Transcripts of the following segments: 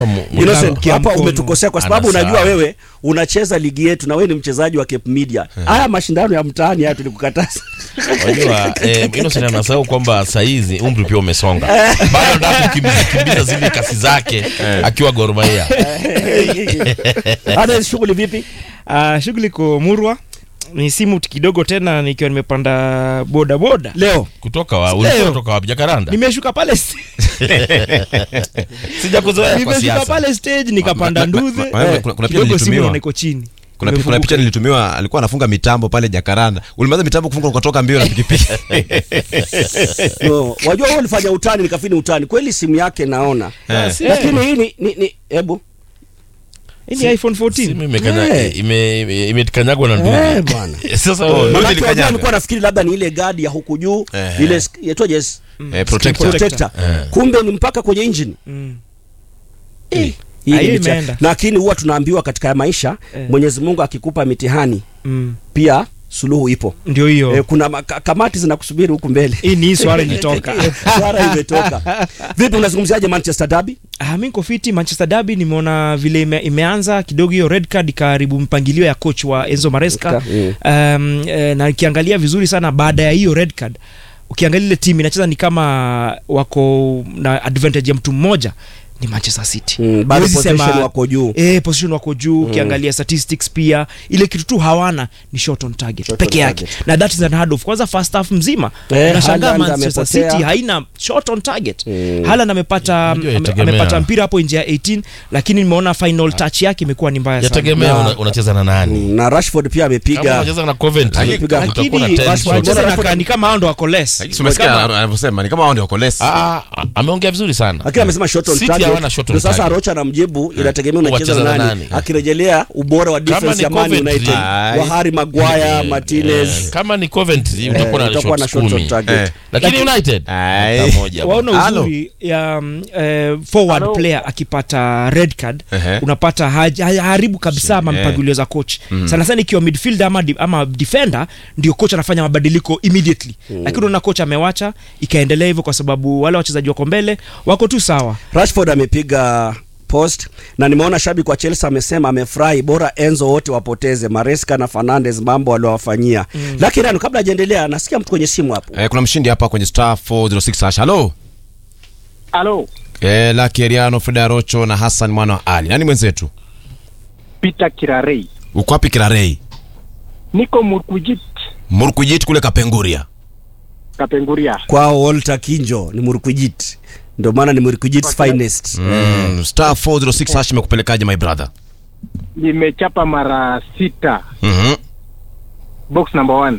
Innocent, hapa umetukosea kwa sababu unajua wewe unacheza ligi yetu na wewe ni mchezaji wa Cape Media. Haya mashindano ya mtaani haya tulikukataza. Unajua Innocent anasahau kwamba saa hizi umri pia umesonga. Bado anataka kukimbiza zile kasi zake akiwa Gor Mahia. Hata shughuli vipi? Shughuli kwa Murwa. Ni simu kidogo tena nikiwa nimepanda boda leo. Kutoka wapi? Jacaranda. Nimeshuka pale. Sijakuzoea kwa siasa. Nimeshuka pale stage nikapanda nduthi. Kuna picha nilitumiwa. Niko chini. Kuna picha nilitumiwa, alikuwa anafunga mitambo pale Jacaranda. Ulimaliza mitambo kufunga ukatoka mbio na pikipiki. No, wajua wewe ulifanya utani nikafini utani. Kweli simu yake naona. Lakini hii ni hebu ni iPhone 14. Simu imetikanyagwa na ndugu. Bwana. Sasa nilikuwa nafikiri labda ni ile guard ya huku juu, ile yetoje protector. Kumbe ni mpaka kwenye engine. Lakini huwa tunaambiwa katika maisha Mwenyezi Mungu akikupa mitihani pia suluhu ipo. Ndio hiyo. Kuna kamati zinakusubiri huku mbele. Hii ni swala ilitoka. Swala imetoka. Vipi unazungumziaje Manchester Derby? Mimi niko fiti. Manchester Derby nimeona vile imeanza kidogo, hiyo red card karibu mpangilio ya coach wa Enzo Maresca. Na ukiangalia vizuri sana baada ya hiyo red card, ukiangalia ile timu inacheza ni kama wako na advantage ya mtu mmoja. Ni Manchester City. Bado position wako juu. Position wako juu. Ukiangalia statistics pia ile kitu tu hawana ni shot on target peke yake. Na that is unheard of. Kwanza first half mzima unashangaa Manchester City haina shot on target. Haaland amepata mpira hapo nje ya 18, lakini nimeona final touch yake imekuwa ni mbaya sana. Yategemea unacheza na nani. Na Rashford pia amepiga. Kama unacheza na Coventry lakini Rashford ni kama hao ndo wako less. Umesikia anavyosema ni kama hao ndo wako less. Ameongea vizuri sana. Lakini amesema shot on target. Sasa Rocha na mjibu inategemea unacheza na nani. Akirejelea ubora wa defense ya Man United wa Harry Maguire, Martinez. Kama ni Coventry utakuwa na shot on target. Lakini United moja. Waona uzuri ya forward player akipata red card unapata haribu kabisa mpangilio za coach. Sana sana ikiwa midfielder ama defender ndio coach anafanya mabadiliko immediately. Lakini unaona coach amewacha ikaendelea hivyo kwa sababu wale wachezaji wako mbele wako tu sawa. Rashford amepiga post na nimeona shabiki wa Chelsea amesema amefurahi, bora Enzo wote wapoteze, Maresca na Fernandes mambo waliowafanyia. Lakini kabla hajaendelea nasikia mtu kwenye simu hapo. Kuna mshindi hapa kwenye *406#. Hello. Lucky Eriano, Freda Rocho na Hassan mwana wa Ali. Nani mwenzetu? Peter Kirarei. Uko wapi Kirarei? Niko Murkujit kule Kapenguria. Kwa Walter Kinjo ni Murkujit. Ndio maana ni Murkujit's finest. *406# imekupelekaje my brother? Nimechapa mara 6. Box number 1.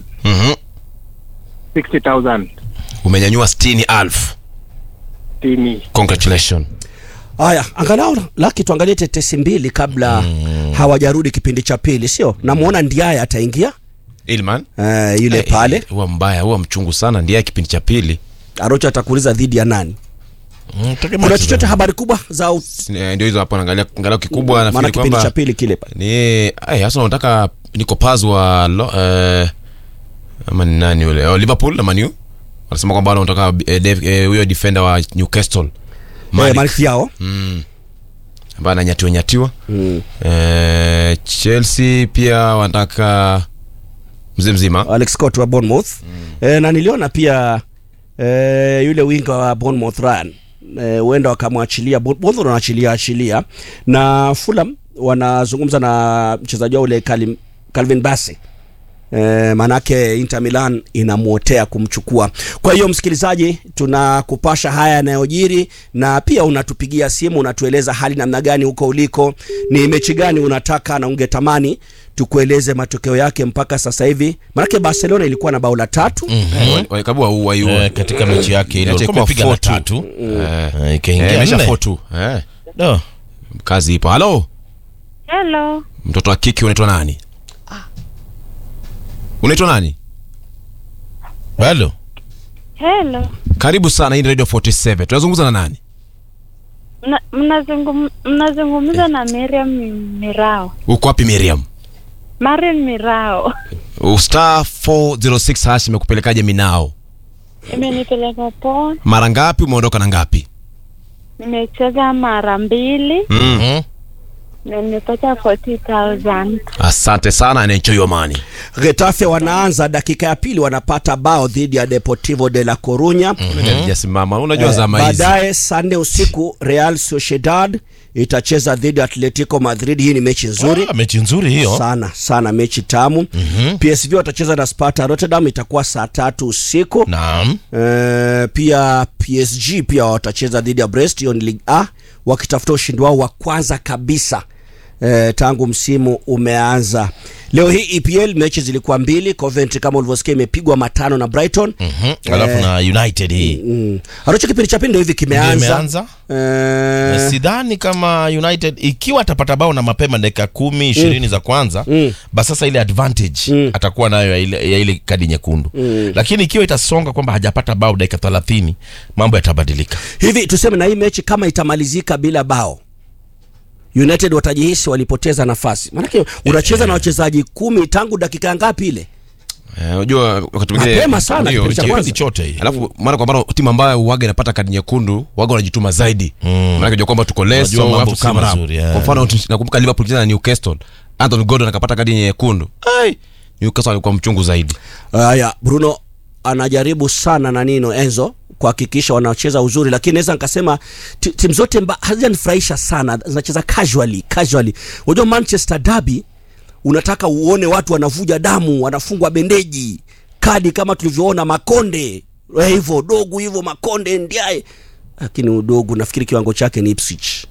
60,000. Umenyanyua 60,000. Congratulations. Haya, angalau Lucky tuangalie tetesi mbili kabla hawajarudi kipindi cha pili, sio? Namuona Ndiaye ataingia. Ilman yule pale huwa mbaya, huwa mchungu sana. Ndiye kipindi cha pili. Arocha atakuuliza dhidi ya nani? Kuna chochote habari kubwa za ndio hizo hapo, angalau kikubwa nafikiri kwamba kipindi cha pili kile pale ni hasa nataka Nico Paz wa ama nani yule Liverpool na Man U wanasema kwamba wanataka huyo defender wa Newcastle Malik Yao ambaye ananyatiwa. Chelsea pia wanataka mzima Alex Scott wa Bournemouth. Na niliona pia yule winga wa Bournemouth Ryan huenda wakamwachilia. Bournemouth wanaachilia na Fulham wanazungumza na mchezaji wao ule Calvin Bassey. Manake Inter Milan inamuotea kumchukua. Kwa hiyo msikilizaji, tunakupasha haya yanayojiri na pia unatupigia simu unatueleza hali namna gani huko uliko, ni mechi gani unataka na ungetamani tukueleze matokeo yake mpaka sasa hivi. Manake Barcelona ilikuwa na bao la 3 walikabua huwa katika mechi yake ile walikuwa wamepiga la 3 ikaingia 4-2. Ndio kazi ipo. Hello mtoto wa kiki, unaitwa nani? Unaitwa nani? Hello. Karibu sana, hii Radio 47. Tunazungumza na nani? Mnazungumza na Miriam Mirao. Uko wapi Miriam? Mariam Mirao. *406# imekupelekaje Minao? Imenipeleka poa. Mara ngapi umeondoka na ngapi? Nimecheza mara 2 na nimepata 40,000. Asante sana and enjoy your money. Getafe wanaanza dakika ya pili, wanapata bao dhidi ya Deportivo de la Coruña. Jasimama, unajua zama hizi. Baadaye Sunday usiku Real Sociedad itacheza dhidi ya Atletico Madrid. Hii ni mechi nzuri. Mechi nzuri hiyo. Sana mechi tamu. PSV watacheza na Sparta Rotterdam, itakuwa saa 3 usiku. Naam. Pia PSG pia watacheza dhidi ya Brest, hiyo ni Ligue A, wakitafuta ushindi wao wa kwanza kabisa tangu msimu umeanza. Leo hii EPL mechi zilikuwa 2. Coventry kama ulivyosikia imepigwa 5 na Brighton. Alafu na United hii. Harocho kipindi cha pili ndio hivi kimeanza. Sidhani kama United ikiwa atapata bao na mapema dakika 10-20 za kwanza, basi sasa ile advantage atakuwa nayo ya ile kadi nyekundu. Lakini ikiwa itasonga kwamba hajapata bao dakika 30, mambo yatabadilika. Hivi tuseme na hii mechi kama itamalizika bila bao, United watajihisi walipoteza nafasi. Maana unacheza na wachezaji 10 tangu dakika ngapi ile? Unajua wakati mwingine mapema sana kipindi chote hii. Alafu mara kwa mara timu ambayo huaga inapata kadi nyekundu huaga wanajituma zaidi. Maana unajua kwamba tuko leso mambo kama mazuri. Kwa mfano nakumbuka Liverpool jana na Newcastle, Anthony Gordon akapata kadi nyekundu. Newcastle alikuwa mchungu zaidi. Haya, Bruno anajaribu sana na Nino Enzo kuhakikisha wanacheza uzuri, lakini naweza nikasema timu zote hazijanifurahisha sana, zinacheza casually. Unajua Manchester Derby unataka uone watu wanavuja damu, wanafungwa bendeji, kadi kama tulivyoona Makonde, hivyo Dogu hivyo Makonde Ndiaye, lakini Udogu nafikiri kiwango chake ni Ipswich.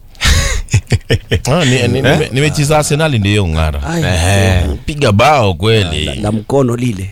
Nimecheza Arsenal ndio ngara. Piga bao kweli. La mkono lile.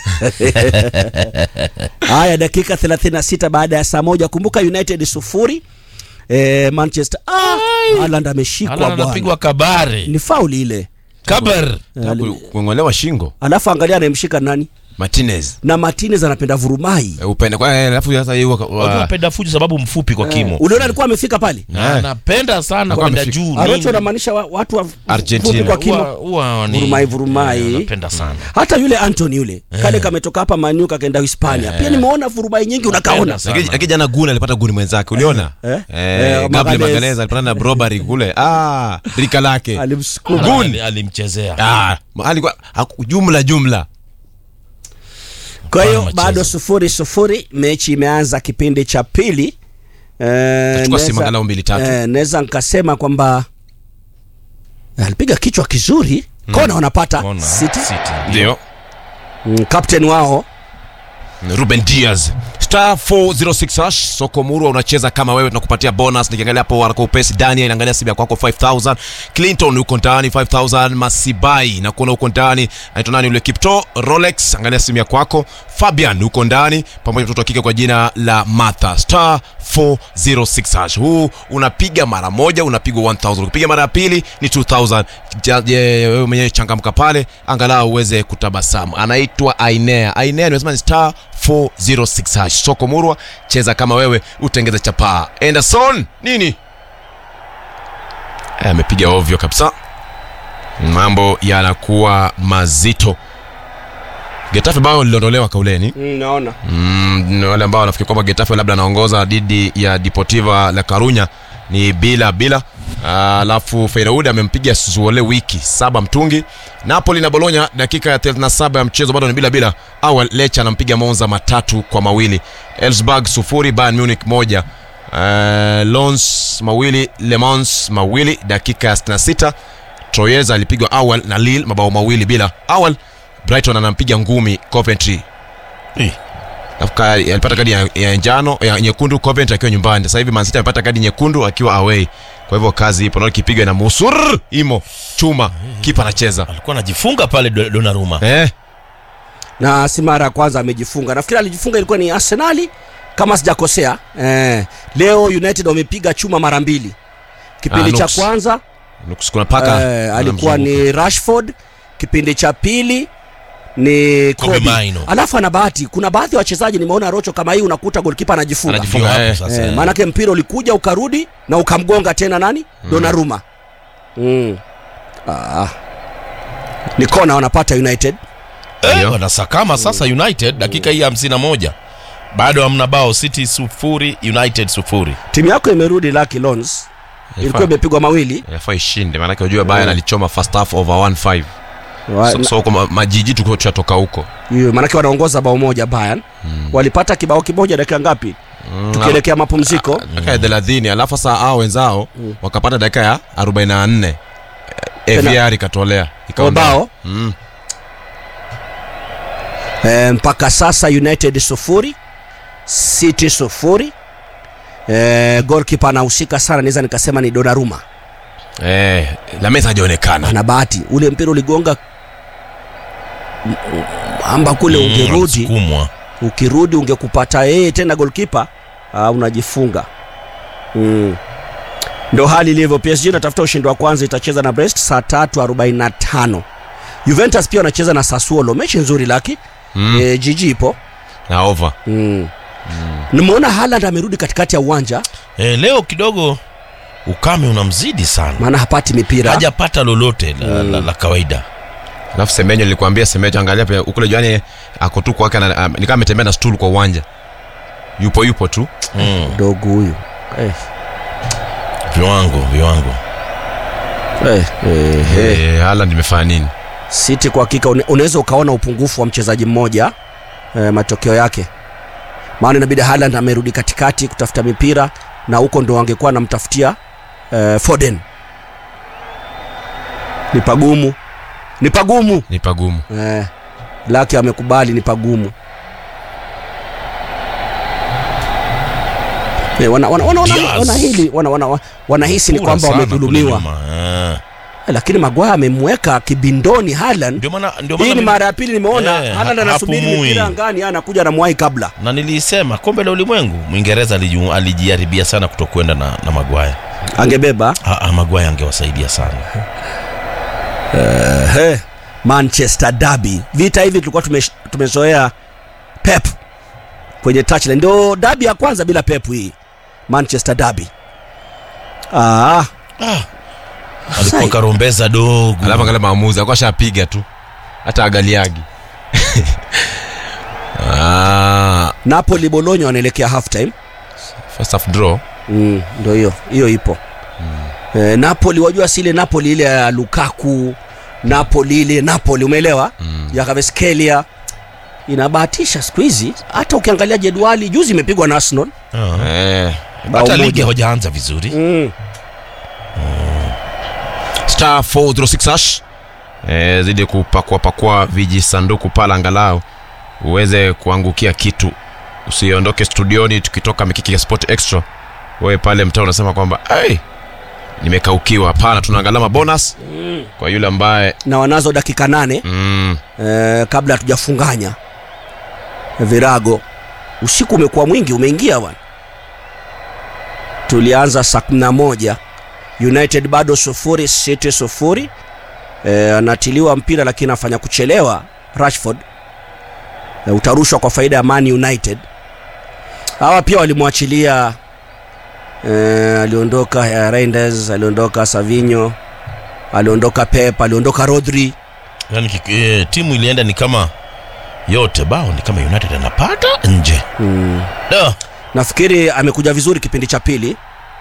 Haya, dakika 36 baada ya saa 1. Kumbuka United 0, Manchester Haaland ameshikwa bwana. Anapigwa kabari. Ni fauli ile. Kabar. Kuongolewa shingo. Alafu angalia anayemshika nani? Martinez. Na Martinez anapenda vurumai. Upende kwa alafu sasa yeye anapenda fujo sababu mfupi kwa kimo. Uliona alikuwa amefika pale? Anapenda sana kwenda juu. Alicho anamaanisha watu wa Argentina kwa kimo. Vurumai. Anapenda sana. Hata yule Anthony yule. Kale kametoka hapa Man U kaenda Hispania. Pia nimeona vurumai nyingi unakaona. Lakini jana Guna alipata guni mwenzake. Uliona? Gabriel Magalhaes alipata na Robbery kule. Rika lake. Alimsukuma. Guni alimchezea. Alikuwa jumla. Kwa hiyo bado 0-0, mechi imeanza kipindi cha pili. Tachukua simu angalau 2-3. Naweza nikasema kwamba alipiga kichwa kizuri. Kona wanapata City. Ndio. Captain wao Ruben Diaz. Star 406 soko murwa unacheza kama wewe, tunakupatia bonus. Nikiangalia hapo wako upesi. Daniel anaangalia simu yako 5000. Clinton uko ndani 5000. Masibai na kuona uko ndani. Anaitwa nani yule Kipto Rolex, angalia simu yako kwako. Fabian uko ndani pamoja mtoto wa kike kwa jina la Martha. Star 406 huu unapiga mara moja unapigwa 1000. Ukipiga mara ya pili ni 2000. Wewe mwenyewe changamka pale angalau uweze kutabasamu. Anaitwa Ainea. Ainea nimesema ni star 406 soko murwa, cheza kama wewe utengeze chapaa. Anderson nini? Amepiga ovyo kabisa. Mambo yanakuwa mazito. Getafe bao liliondolewa kauleni. Naona. Wale ambao wanafikiri kwamba Getafe labda anaongoza dhidi ya Deportivo la Coruña ni bila. Alafu Feyenoord amempiga Sassuolo wiki 7 mtungi. Napoli na Bologna dakika ya 37 ya mchezo bado ni bila. Awal Lecce anampiga Monza 3-2. Elfsberg 0, Bayern Munich 1. Lens 2, Le Mans 2 dakika ya 66. Troyes alipigwa Awal na Lille mabao 2 Awal Brighton anampiga ngumi Coventry. Alipata kadi ya njano ya nyekundu Coventry akiwa nyumbani. Sasa hivi Man City amepata kadi nyekundu akiwa away. Kwa hivyo kazi ipo, na kipiga na Musur imo chuma kipa anacheza. Alikuwa anajifunga pale Donnarumma. Na si mara ya kwanza amejifunga. Nafikiri alijifunga ilikuwa ni Arsenal kama sijakosea. Leo United wamepiga chuma mara 2. Kipindi cha kwanza kuna paka alikuwa ni Rashford, kipindi cha pili ni Kobe. Alafu ana bahati, kuna baadhi ya wachezaji nimeona Rocho kama hii unakuta goalkeeper anajifunga hapo sasa. Maana yake mpira ulikuja ukarudi na ukamgonga tena nani? Donnarumma. Ni kona wanapata United. Wanasakama sasa United dakika hii 51. Bado hamna bao. City 0, United 0. Timu yako imerudi Lucky Lons. Ilikuwa imepigwa mawili. Yafaa ishinde maana unajua Bayern alichoma first half over 1-5. So kwa majiji tukatoka huko. Hiyo maana wanaongoza bao moja Bayern. Walipata kibao kimoja dakika ngapi? Tukielekea mapumziko. Dakika ya 30 alafu sasa hao wenzao wakapata dakika ya 44. AVR ikatolea. Bao. Mpaka sasa United 0, City 0. Goalkeeper anahusika sana, naweza nikasema ni Donnarumma. La mesa hajaonekana. Ana bahati. Ule mpira uligonga amba kule ukirudi ungekupata yeye tena goalkeeper, unajifunga. Ndio hali ilivyo. PSG inatafuta ushindi wa kwanza, itacheza na Brest saa 3:45. Juventus pia wanacheza na Sassuolo, mechi nzuri laki. Jiji ipo na over. Nimeona Haaland amerudi katikati ya uwanja. Leo kidogo ukame unamzidi sana. Maana hapati mipira. Hajapata lolote la kawaida. Alafu Semenyo nilikwambia Semenyo angalia pia ukule jana ako tu kwake ni kama ametembea na stool kwa uwanja. Yupo tu. Dogo huyu. Viwango. Haaland imefanya nini? City kwa hakika unaweza ukaona upungufu wa mchezaji mmoja matokeo yake. Maana inabidi Haaland amerudi katikati kutafuta mipira na huko ndo angekuwa anamtafutia Foden. Ni pagumu. Laki amekubali ni pagumu. Wanahisi ni kwamba wamedhulumiwa. Lakini Maguire amemweka kibindoni Haaland. Hii ni mara ya pili nimeona Haaland anasubiri mpira angani, anakuja na mwai kabla. Na nilisema kombe la ulimwengu Mwingereza alijiharibia sana kutokwenda na Maguire. Angebeba Maguire angewasaidia sana. Manchester derby. Vita hivi tulikuwa tumezoea Pep kwenye touchline. Ndio derby ya kwanza bila Pep hii. Manchester derby. Alikuwa karombeza dogo. Alafu angalia maamuzi alikuwa shapiga tu. Hata agaliagi. Napoli Bologna wanaelekea half time. First half draw. Ndio hiyo ipo. Napoli wajua sile Napoli ile ya Lukaku, Napoli umeelewa? Ya Kvaratskhelia inabahatisha siku hizi. Hata ukiangalia jedwali juzi imepigwa na Arsenal. Hata ligi hajaanza vizuri. Star 406 zidi kupakua vijisanduku pala angalau uweze kuangukia kitu. Usiondoke studioni tukitoka Mikiki ya Sport Extra. Wewe pale mtao unasema kwamba nimekaukiwa. Hapana, tunaangalia mabonus kwa yule ambaye na wanazo dakika 8 kabla hatujafunganya. Virago usiku umekuwa mwingi, umeingia bwana. Tulianza saa 11. United bado 0, City 0. Anatiliwa mpira lakini afanya kuchelewa Rashford. Utarushwa kwa faida ya Man United. Hawa pia walimwachilia aliondoka Reinders, aliondoka Savinho, aliondoka Pep, aliondoka Rodri. Yaani timu ilienda ni kama yote bao ni kama United anapata nje. Nafikiri amekuja vizuri kipindi cha pili.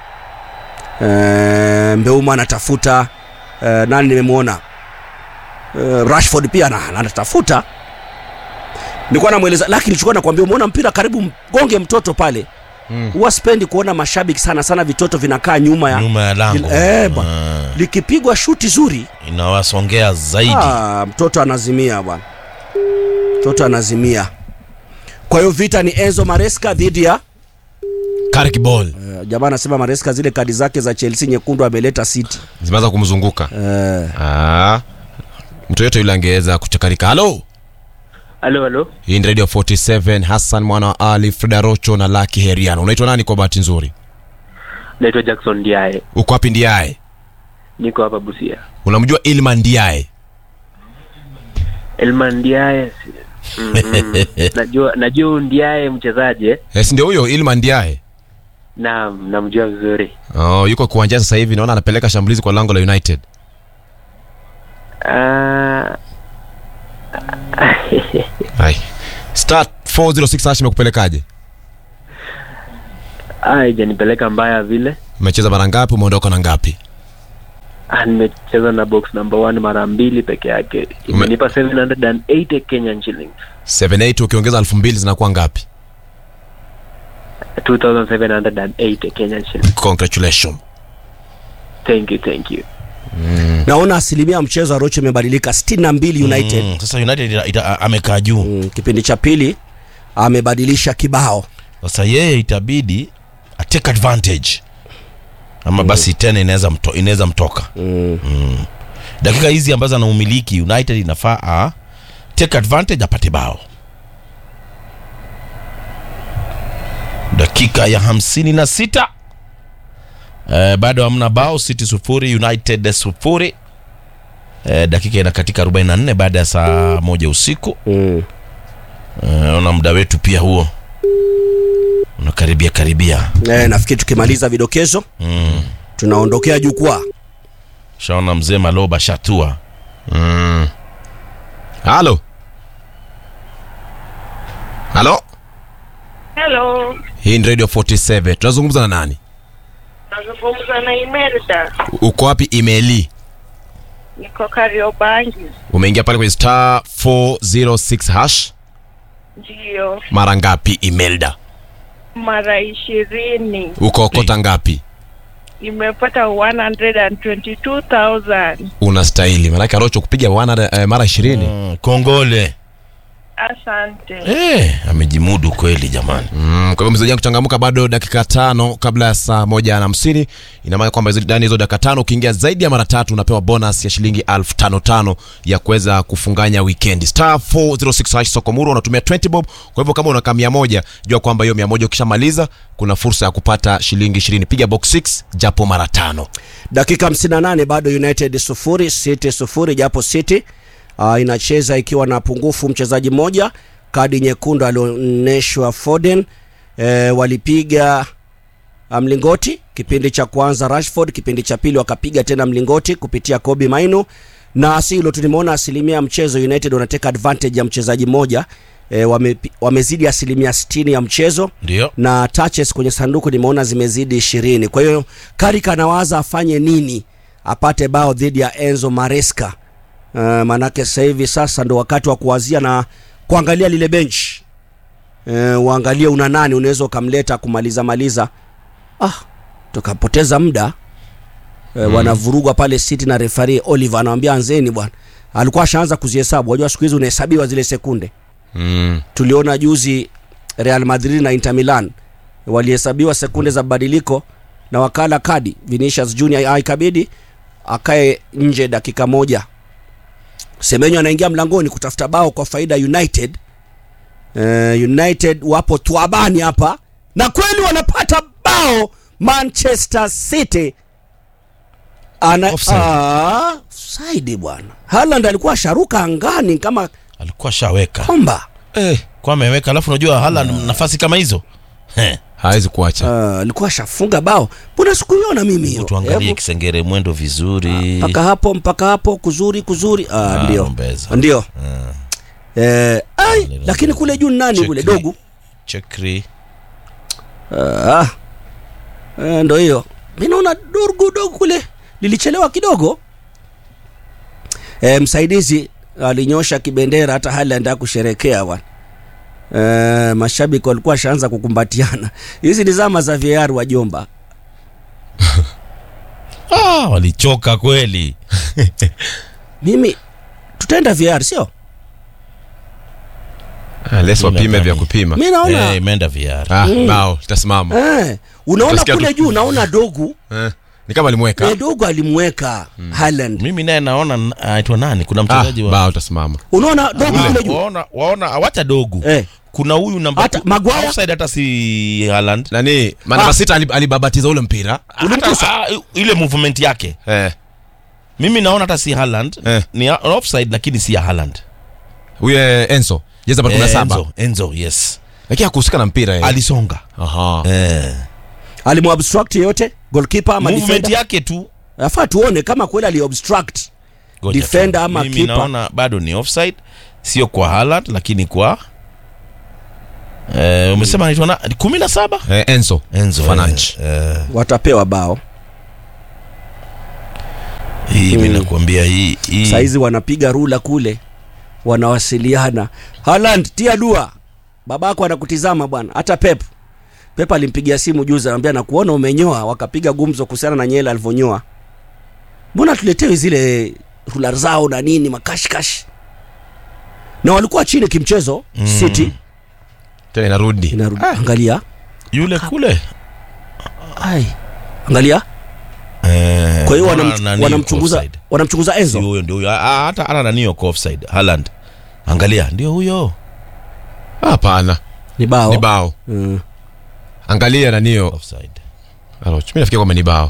Mbeuma anatafuta nani nimemuona Rashford pia anatafuta. Nilikuwa namueleza lakini nilichukua na kuambia umeona mpira karibu mgonge mtoto pale. Huwa spendi kuona mashabiki sana vitoto vinakaa nyuma ya lango. Likipigwa shuti zuri inawasongea zaidi. Mtoto anazimia bwana. Mtoto anazimia. Kwa hiyo vita ni Enzo Maresca dhidi ya Carrick Ball. Jamaa anasema Maresca zile kadi zake za Chelsea nyekundu ameleta City. Zimeanza kumzunguka. Mtu yote yule angeweza kuchakarika. Halo. Hii ni Radio 47, Hassan mwana wa Ali, Frida Rocho na Lucky Heriano. Unaitwa nani kwa bahati nzuri? Naitwa Jackson Ndiaye. Uko wapi Ndiaye? Niko hapa Busia. Unamjua Ilman Ndiaye? Ilman Ndiaye. Najua Ndiaye mchezaji. Yes, ndio huyo Ilman Ndiaye. Naam, namjua vizuri. Yuko kuanzia sasa hivi naona anapeleka shambulizi kwa lango la United. Hai. Start 406 imekupelekaje? Haijanipeleka mbaya vile. Umecheza mara ngapi, umeondoka na ngapi? Nimecheza na box number 1 mara 2 peke yake. Imenipa 780 Kenyan shillings. 78 ukiongeza 2000 zinakuwa ngapi? 2780 Kenyan shillings. Congratulations. Thank you. Naona asilimia mchezo wa Rocho imebadilika 62 United. Sasa United amekaa juu. Kipindi cha pili amebadilisha kibao. Sasa yeye itabidi take advantage. Ama basi tena inaweza mtoka. Dakika hizi ambazo ana umiliki United inafaa take advantage apate bao. Dakika ya 56. Bado hamna bao, City 0 United 0. Dakika inakatika 44 baada ya saa 1 usiku. Ona muda wetu pia huo unakaribia. Nafikiri tukimaliza vidokezo tunaondokea jukwaa. Shaona mzee Maloba shatua. Halo. Hii ni Radio 47. Tunazungumza na nani? Nazungumza na Imelda. Uko wapi Imeli? Niko Kariobangi. Umeingia pale kwenye star 406 hash? Ndio. Mara ngapi Imelda? Mara 20. Uko kota ngapi? Nimepata 122,000. Unastahili. Maana Rocho kupiga mara 20. Kongole. Asante. Amejimudu kweli jamani. Kwa hivyo mchezaji kuchangamuka bado dakika 5 kabla ya saa 1:50. Ina maana kwamba ndani hizo dakika 5 ukiingia zaidi ya mara 3 unapewa bonus ya shilingi 5,500 ya kuweza kufunganya weekend. Star 406 hash Sokomuru unatumia 20 bob. Kwa hivyo kama unaka 100, jua kwamba hiyo 100 ukishamaliza kuna fursa ya kupata shilingi 20. Piga box 6 japo mara 5. Dakika 58 bado United 0 City 0 japo City inacheza ikiwa na pungufu mchezaji mmoja, kadi nyekundu alioneshwa Foden. Walipiga mlingoti kipindi cha kwanza Rashford, kipindi cha pili wakapiga tena mlingoti kupitia Kobe Mainu, na asilo tulimeona asilimia mchezo United wanateka advantage ya mchezaji mmoja. Wamezidi asilimia 60 ya mchezo. Ndio. Na touches kwenye sanduku nimeona zimezidi 20. Kwa hiyo Carrick anawaza afanye nini apate bao dhidi ya Enzo Maresca. Manake sasa ndo wakati wa kuwazia na kuangalia lile bench. Uangalie una nani unaweza kumleta kumaliza. Tukapoteza muda. Wanavurugwa pale City na referee Oliver anamwambia anzeni bwana. Alikuwa ashaanza kuzihesabu. Unajua siku hizi unahesabiwa zile sekunde. Tuliona juzi Real Madrid na Inter Milan walihesabiwa sekunde za badiliko na wakala kadi. Vinicius Junior ikabidi akae nje dakika 1. Semenyo anaingia mlangoni kutafuta bao kwa faida United. United wapo tuabani hapa na kweli wanapata bao. Manchester City offside bwana. Haaland alikuwa sharuka angani kama alikuwa shaweka komba. Kwa ameweka, alafu unajua Haaland nafasi kama hizo hawezi kuacha. Alikuwa shafunga bao. Mbona sikuiona mimi hiyo? Tuangalie Kisengere mwendo vizuri. Mpaka hapo kuzuri. Ndio. Lakini kule juu nani kule dogo? Chekri. Ndio hiyo. Mimi naona dogo kule lilichelewa kidogo. Msaidizi alinyosha kibendera hata Haaland kusherekea bwana. Mashabiki walikuwa shaanza kukumbatiana. Hizi ni zama za VAR wajomba. Walichoka kweli. Mimi tutaenda VAR sio? Leso pime vya kupima. Mimi naona imeenda VAR. Bao itasimama. Unaona kule juu unaona dogo. Ni kama alimweka. Dogo alimweka Haaland. Mimi naye naona aitwa nani? Kuna mchezaji wa bao itasimama. Unaona dogo kule juu. Waona awacha dogo. Kuna huyu namba hata Maguire offside hata si Haaland. Nani? Maana Sita alibabatiza ule mpira. Ile movement yake. Mimi naona hata si Haaland, ni offside lakini si ya Haaland. Huyo Enzo, jeza pa 17. Enzo, yes. Lakini hakuhusika na mpira yeye. Alisonga. Alimobstruct yote goalkeeper ama defender. Movement yake tu. Afaa tuone kama kweli aliobstruct defender ama keeper. Mimi naona bado ni offside, sio kwa Haaland lakini kwa Umesema anaitwa na 17? Enzo Fernandes. Watapewa bao. Hii mimi nakwambia hii. Saizi wanapiga rula kule. Wanawasiliana. Haaland, tia dua. Babako anakutizama bwana. Hata Pep alimpigia simu juzi anamwambia nakuona umenyoa, wakapiga gumzo kuhusiana na Nyela alivyonyoa. Mbona tuletewe zile rula zao na nini makashikash? Na walikuwa chini kimchezo City. Tena inarudi. Angalia Yule kule. Angalia. Kwa hiyo wanamchunguza Enzo. Huyo ndio huyo. Hata ana nani yuko offside. Haaland. Angalia ndio huyo. Hapana. Ni bao. Angalia nani hiyo Offside. Mimi nafikiri kwamba ni bao.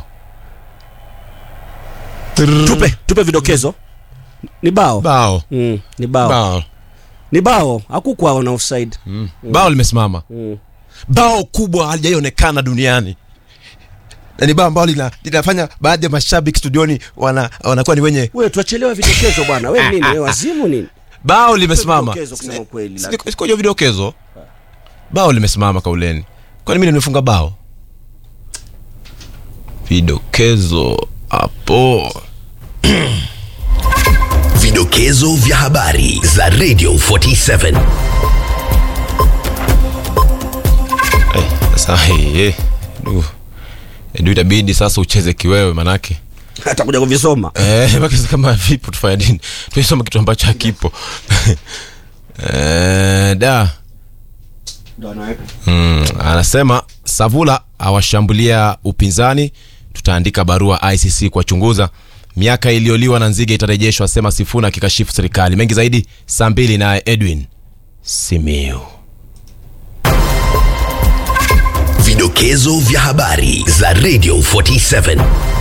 Tupe vidokezo. Ni bao. Ni bao. Ni bao. Hakukuwa na offside. Bao limesimama. Bao kubwa halijaonekana duniani. Na ni bao ambalo linafanya baadhi ya mashabiki studioni wanakuwa ni wenye. Wewe tuachelewa vidokezo bwana. Wewe nini? Wewe wazimu nini? Bao limesimama. Kusema kweli. Sikoje vidokezo? Bao limesimama kauleni. Kwani mimi nimefunga bao? Vidokezo hapo. Vidokezo vya habari za Radio 47. Sasa ndio itabidi sasa ucheze kiwewe manake atakuja kuvisoma. Baki kama vipi tufanye nini? Tuisome kitu ambacho hakipo. Anasema Savula awashambulia upinzani, tutaandika barua ICC kwa chunguza. Miaka iliyoliwa na nzige itarejeshwa, asema Sifuna kikashifu serikali. Mengi zaidi saa 2 na Edwin Simiyu. Vidokezo vya habari za Radio 47.